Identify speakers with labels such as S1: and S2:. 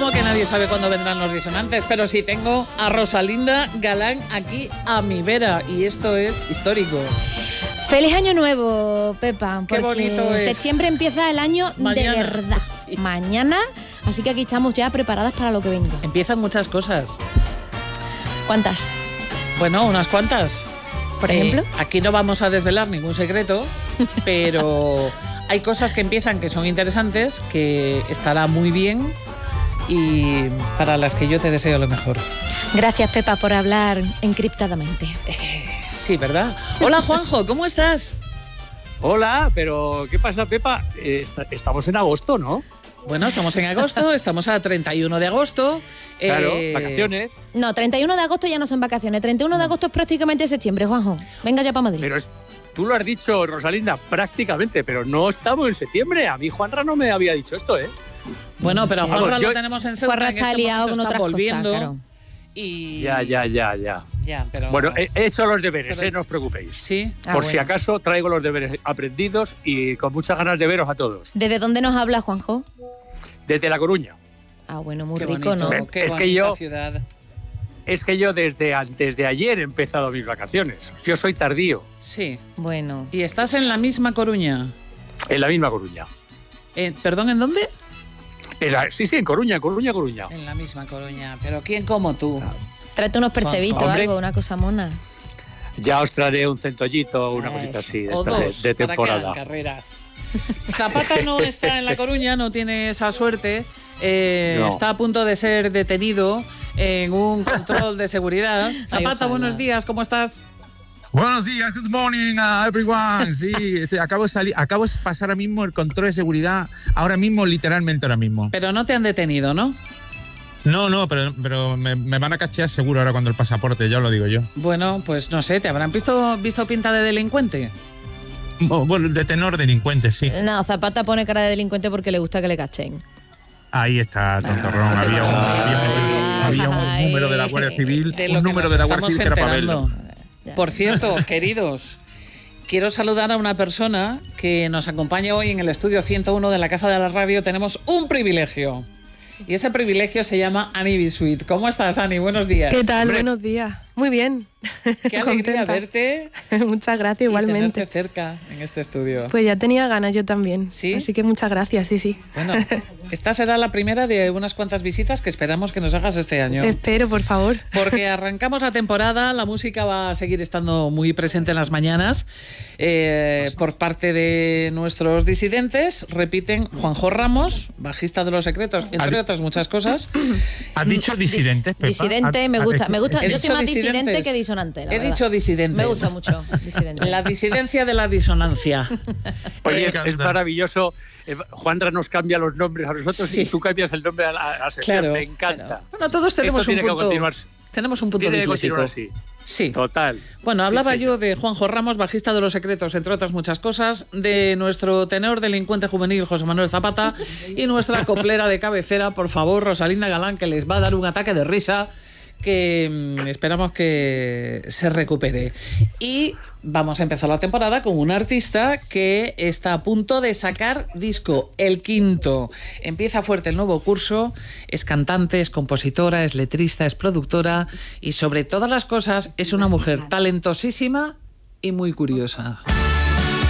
S1: ¿Cómo que nadie sabe cuándo vendrán los disonantes? Pero sí tengo a Rosalinda Galán aquí a mi vera y esto es histórico.
S2: ¡Feliz Año Nuevo, Pepa!
S1: Qué bonito es.
S2: Septiembre empieza el año
S1: Mañana.
S2: de verdad.
S1: Sí.
S2: Mañana, así que aquí estamos ya preparadas para lo que venga.
S1: Empiezan muchas cosas.
S2: ¿Cuántas?
S1: Bueno, unas cuantas.
S2: ¿Por ejemplo?
S1: Aquí no vamos a desvelar ningún secreto, pero hay cosas que empiezan que son interesantes, que estará muy bien y para las que yo te deseo lo mejor.
S2: Gracias, Pepa, por hablar encriptadamente.
S1: Sí, ¿verdad? Hola, Juanjo, ¿cómo estás?
S3: Hola, pero ¿qué pasa, Pepa? Estamos en agosto, ¿no?
S1: Bueno, estamos en agosto, estamos a 31 de agosto.
S3: Claro, vacaciones.
S2: No, 31 de agosto ya no son vacaciones. 31 de agosto es prácticamente septiembre, Juanjo. Venga ya para Madrid.
S3: Pero tú lo has dicho, Rosalinda, prácticamente, pero no estamos en septiembre. A mí Juanra no me había dicho esto, ¿eh?
S1: Bueno, pero a Juanra
S3: Vamos,
S1: lo tenemos en Ceuta.
S2: Juanra
S1: en
S2: está
S1: este
S2: liado
S1: momento
S2: con
S1: está
S2: otras
S1: volviendo.
S2: cosas, claro.
S1: Y...
S3: Ya.
S1: Ya, pero...
S3: Bueno, he hecho los deberes,
S1: Pero-
S3: no os preocupéis.
S1: Sí.
S3: Por si
S2: bueno.
S3: acaso traigo los deberes aprendidos y con muchas ganas de veros a todos.
S2: ¿Desde dónde nos habla, Juanjo?
S3: Desde La Coruña.
S2: Ah, bueno, muy
S1: Qué
S2: rico,
S1: bonito,
S2: ¿no?
S1: qué
S3: Es que
S1: bonita
S3: yo-
S1: ciudad.
S3: Es que yo desde antes de ayer he empezado mis vacaciones. Yo soy tardío,
S1: Sí.
S2: Bueno.
S1: ¿Y estás en la misma Coruña?
S3: en la misma Coruña.
S1: ¿Perdón, en dónde?
S3: Sí, en Coruña.
S1: En la misma Coruña. ¿Pero quién como tú?
S2: Tráete unos percebitos,
S3: Hombre.
S2: algo, una cosa mona.
S3: Ya os traeré un centollito o una cosita así de,
S1: O
S3: estas
S1: dos,
S3: de
S1: para que hagan
S3: temporada.
S1: carreras. Zapata no está en La Coruña, no tiene esa suerte.
S3: No.
S1: Está a punto de ser detenido en un control de seguridad. Zapata,
S2: ojalá.
S1: buenos días, ¿cómo estás?
S4: Buenos días, good morning everyone. Sí, acabo de pasar ahora mismo el control de seguridad, literalmente ahora mismo.
S1: Pero no te han detenido, ¿no?
S4: No, pero me van a cachear seguro ahora cuando el pasaporte, ya os lo digo yo.
S1: Bueno, pues no sé, ¿te habrán visto pinta de delincuente?
S4: Bueno, de tenor delincuente, sí.
S2: No, Zapata pone cara de delincuente porque le gusta que le cachen.
S4: Ahí está, tontorrón. Había un número de la Guardia Civil,
S1: De lo
S4: un
S1: que
S4: número
S1: nos
S4: de la Guardia
S1: estamos
S4: Civil que era para verlo.
S1: enterando. Por cierto, queridos, quiero saludar a una persona que nos acompaña hoy en el estudio 101 de la Casa de la Radio. Tenemos un privilegio. Y ese privilegio se llama Ani Bisuit. ¿Cómo estás, Ani? Buenos días.
S5: ¿Qué tal?
S3: Hombre.
S5: Buenos días. Muy bien.
S1: Qué alegría
S5: Contenta.
S1: verte
S5: Muchas gracias,
S1: y tenerte
S5: igualmente.
S1: cerca en este estudio.
S5: Pues ya tenía ganas yo también.
S1: ¿Sí?
S5: Así que muchas gracias, sí.
S1: Bueno, esta será la primera de unas cuantas visitas que esperamos que nos hagas este año.
S5: Te espero, por favor.
S1: Porque arrancamos la temporada, la música va a seguir estando muy presente en las mañanas. Por parte de nuestros disidentes, repiten Juanjo Ramos, bajista de Los Secretos, entre otras muchas cosas.
S4: ¿Has dicho disidentes, Pepa?
S2: Disidente, me gusta.
S1: He
S2: Yo soy
S1: dicho
S2: más disidente
S1: disidentes.
S2: que disonante, la
S1: He
S2: verdad.
S1: dicho disidentes.
S2: Me gusta mucho disidente.
S1: La disidencia de la disonancia.
S3: Oye,
S4: Me
S3: es
S4: encanta.
S3: maravilloso. Juanra nos cambia los nombres a nosotros
S1: Sí.
S3: y tú cambias el nombre a la sección.
S1: Claro,
S3: Me encanta.
S1: Bueno, todos tenemos
S3: Esto
S1: un
S3: tiene que
S1: punto.
S3: continuar.
S1: Tenemos un punto
S3: Tiene que
S1: disléxico.
S3: continuar así.
S1: Sí.
S3: Total.
S1: Bueno, hablaba
S3: Sí,
S1: yo de Juanjo Ramos, bajista de Los Secretos, entre otras muchas cosas, de nuestro tenor delincuente juvenil José Manuel Zapata y nuestra coplera de cabecera, por favor, Rosalinda Galán, que les va a dar un ataque de risa que esperamos que se recupere. Y vamos a empezar la temporada con un artista que está a punto de sacar disco, el quinto. Empieza fuerte el nuevo curso, es cantante, es compositora, es letrista, es productora y sobre todas las cosas es una mujer talentosísima y muy curiosa.